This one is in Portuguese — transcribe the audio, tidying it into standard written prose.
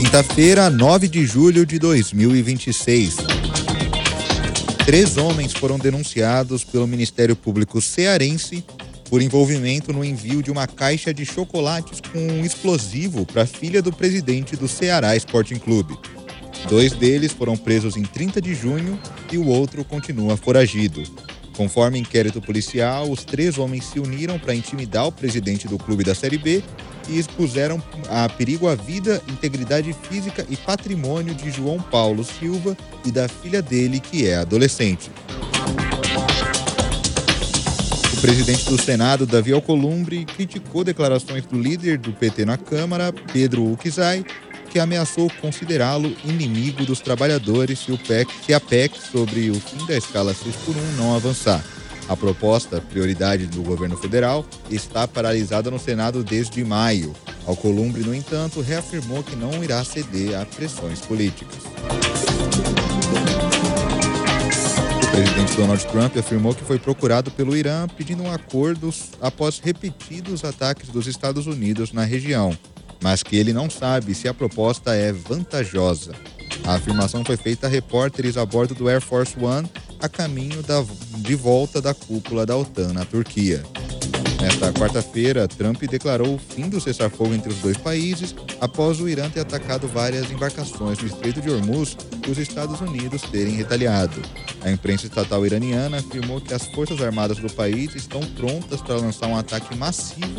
Quinta-feira, 9 de julho de 2026. 3 homens foram denunciados pelo Ministério Público cearense por envolvimento no envio de uma caixa de chocolates com um explosivo para a filha do presidente do Ceará Sporting Clube. 2 deles foram presos em 30 de junho e o outro continua foragido. Conforme inquérito policial, os 3 homens se uniram para intimidar o presidente do clube da Série B e expuseram a perigo a vida, integridade física e patrimônio de João Paulo Silva e da filha dele, que é adolescente. O presidente do Senado, Davi Alcolumbre, criticou declarações do líder do PT na Câmara, Pedro Uczai, que ameaçou considerá-lo inimigo dos trabalhadores se a PEC sobre o fim da escala 6x1 não avançar. A proposta, prioridade do governo federal, está paralisada no Senado desde maio. Alcolumbre, no entanto, reafirmou que não irá ceder a pressões políticas. O presidente Donald Trump afirmou que foi procurado pelo Irã pedindo um acordo após repetidos ataques dos Estados Unidos na região, mas que ele não sabe se a proposta é vantajosa. A afirmação foi feita a repórteres a bordo do Air Force One a caminho de volta da cúpula da OTAN na Turquia. Nesta quarta-feira, Trump declarou o fim do cessar-fogo entre os 2 países após o Irã ter atacado várias embarcações no Estreito de Hormuz e os Estados Unidos terem retaliado. A imprensa estatal iraniana afirmou que as forças armadas do país estão prontas para lançar um ataque massivo